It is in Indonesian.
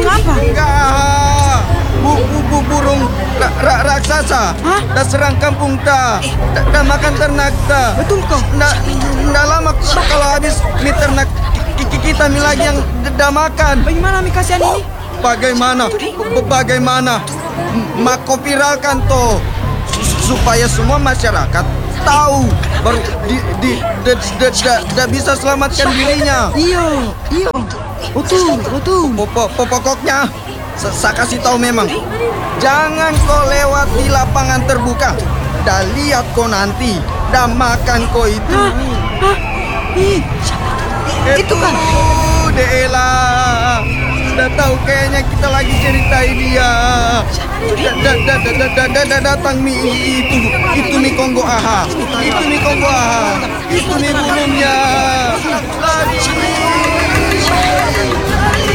burung apa? Enggak. Burung raksasa. Hah? Da serang kampung ta. Da makan ternak ta. Betul kok. Nggak lama kalau habis mie ternak kita mie lagi yang da makan. Bagaimana Mi kasihan ini? Bagaimana? Mako viralkan toh supaya semua masyarakat tahu baru bisa selamatkan dirinya. Iyo. Betul. Pokoknya saya kasih tahu memang jangan kau lewat di lapangan terbuka. Dah lihat kau nanti, dah makan kau itu. Hah? Ih, itu kan. Dela, sudah tahu kayaknya kita lagi ceritain dia. Datang itu mi Kongo aha, itu mi burungnya.